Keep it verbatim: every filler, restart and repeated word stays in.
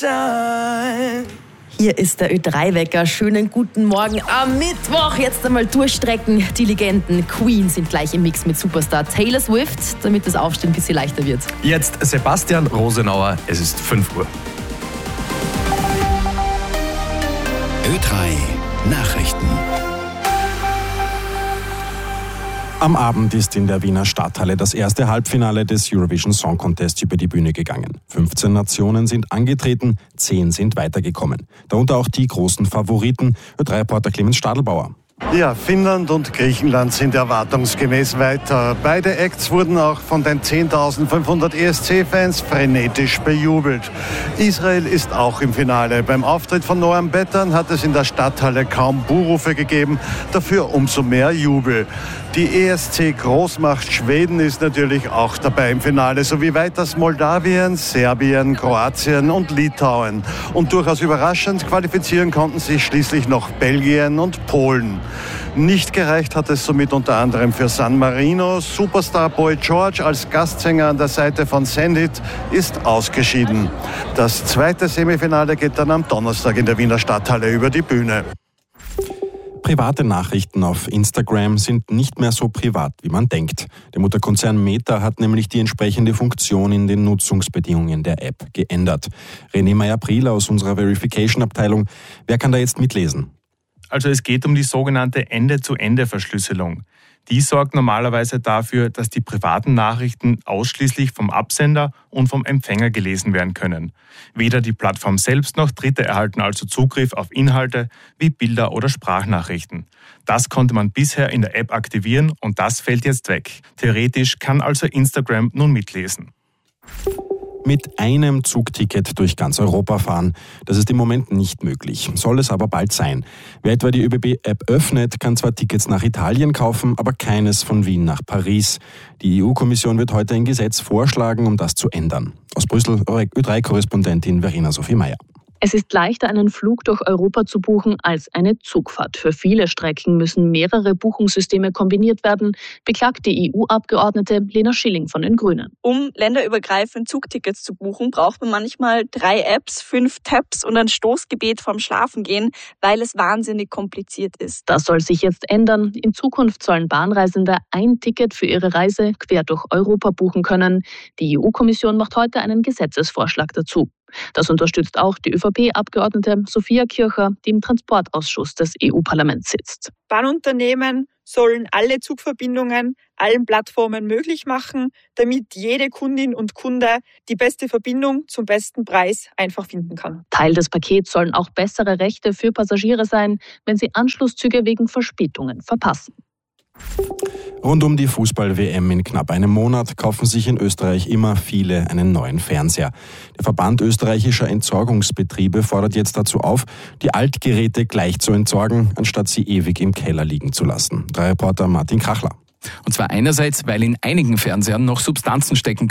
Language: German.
Hier ist der Ö drei Wecker. Schönen guten Morgen am Mittwoch. Jetzt einmal durchstrecken. Die Legenden Queen sind gleich im Mix mit Superstar Taylor Swift, damit das Aufstehen ein bisschen leichter wird. Jetzt Sebastian Rosenauer. Es ist fünf Uhr. Ö drei Nachrichten. Am Abend ist in der Wiener Stadthalle das erste Halbfinale des Eurovision Song Contest über die Bühne gegangen. fünfzehn Nationen sind angetreten, zehn sind weitergekommen. Darunter auch die großen Favoriten. Ö drei Reporter Clemens Stadelbauer. Ja, Finnland und Griechenland sind erwartungsgemäß weiter. Beide Acts wurden auch von den zehntausendfünfhundert E S C-Fans frenetisch bejubelt. Israel ist auch im Finale. Beim Auftritt von Noam Bettan hat es in der Stadthalle kaum Buhrufe gegeben, dafür umso mehr Jubel. Die E S C-Großmacht Schweden ist natürlich auch dabei im Finale, sowie weiters Moldawien, Serbien, Kroatien und Litauen. Und durchaus überraschend qualifizieren konnten sich schließlich noch Belgien und Polen. Nicht gereicht hat es somit unter anderem für San Marino. Superstar Boy George als Gastsänger an der Seite von Sendit ist ausgeschieden. Das zweite Semifinale geht dann am Donnerstag in der Wiener Stadthalle über die Bühne. Private Nachrichten auf Instagram sind nicht mehr so privat, wie man denkt. Der Mutterkonzern Meta hat nämlich die entsprechende Funktion in den Nutzungsbedingungen der App geändert. René Meyer-Priel aus unserer Verification-Abteilung. Wer kann da jetzt mitlesen? Also es geht um die sogenannte Ende-zu-Ende-Verschlüsselung. Die sorgt normalerweise dafür, dass die privaten Nachrichten ausschließlich vom Absender und vom Empfänger gelesen werden können. Weder die Plattform selbst noch Dritte erhalten also Zugriff auf Inhalte wie Bilder oder Sprachnachrichten. Das konnte man bisher in der App aktivieren und das fällt jetzt weg. Theoretisch kann also Instagram nun mitlesen. Mit einem Zugticket durch ganz Europa fahren. Das ist im Moment nicht möglich, soll es aber bald sein. Wer etwa die Ö B B-App öffnet, kann zwar Tickets nach Italien kaufen, aber keines von Wien nach Paris. Die E U-Kommission wird heute ein Gesetz vorschlagen, um das zu ändern. Aus Brüssel Ö drei Korrespondentin Verena Sophie Meyer. Es ist leichter, einen Flug durch Europa zu buchen, als eine Zugfahrt. Für viele Strecken müssen mehrere Buchungssysteme kombiniert werden, beklagt die E U-Abgeordnete Lena Schilling von den Grünen. Um länderübergreifend Zugtickets zu buchen, braucht man manchmal drei Apps, fünf Tabs und ein Stoßgebet vorm Schlafengehen, weil es wahnsinnig kompliziert ist. Das soll sich jetzt ändern. In Zukunft sollen Bahnreisende ein Ticket für ihre Reise quer durch Europa buchen können. Die E U-Kommission macht heute einen Gesetzesvorschlag dazu. Das unterstützt auch die Ö V P-Abgeordnete Sophia Kircher, die im Transportausschuss des E U-Parlaments sitzt. Bahnunternehmen sollen alle Zugverbindungen allen Plattformen möglich machen, damit jede Kundin und Kunde die beste Verbindung zum besten Preis einfach finden kann. Teil des Pakets sollen auch bessere Rechte für Passagiere sein, wenn sie Anschlusszüge wegen Verspätungen verpassen. Rund um die Fußball-W M in knapp einem Monat kaufen sich in Österreich immer viele einen neuen Fernseher. Der Verband österreichischer Entsorgungsbetriebe fordert jetzt dazu auf, die Altgeräte gleich zu entsorgen, anstatt sie ewig im Keller liegen zu lassen. Der Reporter Martin Krachler. Und zwar einerseits, weil in einigen Fernsehern noch Substanzen stecken können,